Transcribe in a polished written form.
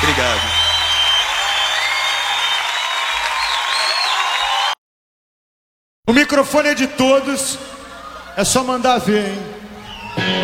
Obrigado. O microfone é de todos, é só mandar ver, hein?